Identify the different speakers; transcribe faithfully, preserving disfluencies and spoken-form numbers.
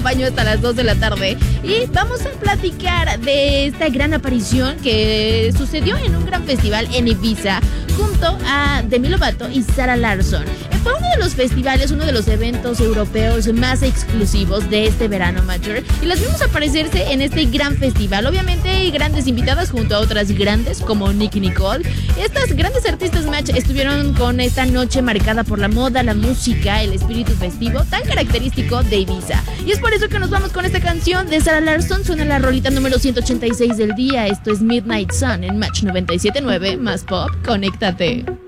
Speaker 1: acompaño hasta las dos de la tarde y vamos a platicar de esta gran aparición que sucedió en un gran festival en Ibiza junto a Demi Lovato y Zara Larsson. Fue uno de los festivales, uno de los eventos europeos más exclusivos de este verano, Major, y las vimos aparecerse en este gran festival. Obviamente grandes invitadas junto a otras grandes como Nicki Nicole. Estas grandes artistas, Match, estuvieron con esta noche marcada por la moda, la música, el espíritu festivo tan característico de Ibiza. Y es por eso que nos vamos con esta canción de Zara Larsson. Suena la rolita número ciento ochenta y seis del día. Esto es Midnight Sun en Match noventa y siete punto nueve más pop. Conéctate.